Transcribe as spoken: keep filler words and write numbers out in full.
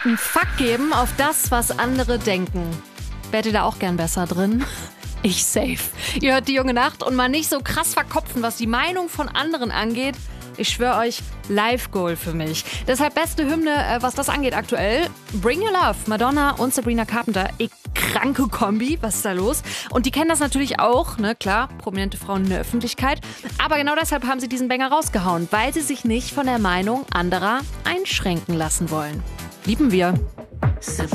Ein Fuck geben auf das, was andere denken. Wärt ihr da auch gern besser drin? Ich safe. Ihr hört die junge Nacht und mal nicht so krass verkopfen, was die Meinung von anderen angeht. Ich schwöre euch, Live-Goal für mich. Deshalb beste Hymne, was das angeht aktuell. Bring Your Love, Madonna und Sabrina Carpenter. Ich kranke Kombi, was ist da los? Und die kennen das natürlich auch, ne, klar, prominente Frauen in der Öffentlichkeit. Aber genau deshalb haben sie diesen Banger rausgehauen, weil sie sich nicht von der Meinung anderer einschränken lassen wollen. Lieben wir.